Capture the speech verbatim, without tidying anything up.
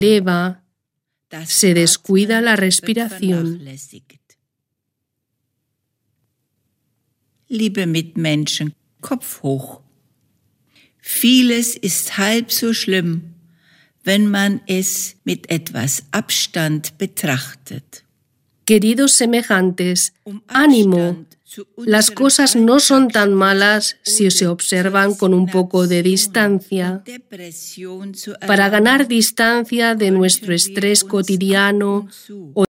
eleva, se descuida la respiración. Liebe Mitmenschen, Kopf hoch. Vieles ist halb so schlimm, wenn man es mit etwas Abstand betrachtet. Queridos semejantes, ánimo. Las cosas no son tan malas si se observan con un poco de distancia. Para ganar distancia de nuestro estrés cotidiano o